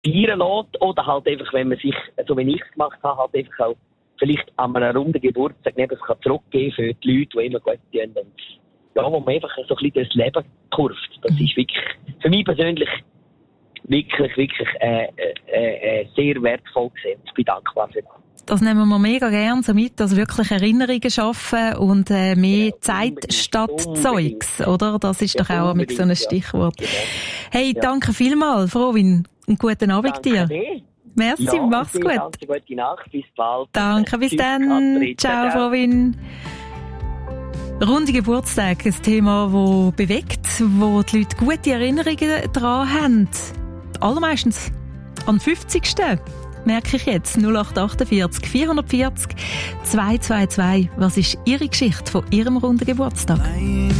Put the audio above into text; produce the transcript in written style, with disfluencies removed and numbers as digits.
feiern lässt. Oder halt einfach, wenn man sich, so wie ich es gemacht habe, halt einfach auch vielleicht an einem runden Geburtstag etwas zurückgeben für die Leute, die immer gut tun. Und ja, wo man einfach so ein bisschen durchs Leben kurft. Das ist wirklich, für mich persönlich, wirklich sehr wertvoll gewesen. Ich bin dankbar für das. Das nehmen wir mega gern so mit, also wirklich Erinnerungen schaffen und mehr Zeit statt Zeugs, oder? Das ist doch auch so ein Stichwort. Hey, danke vielmals, Frohwin. Einen guten Abend dir. Merci, mach's gut. Danke, gute Nacht, bis bald. Danke, bis dann. Katrin. Ciao, Frohwin. Runde Geburtstag, ein Thema, das bewegt, wo die Leute gute Erinnerungen daran haben. Allermeistens am 50. merke ich jetzt. 0848 440 222. Was ist Ihre Geschichte von Ihrem runden Geburtstag?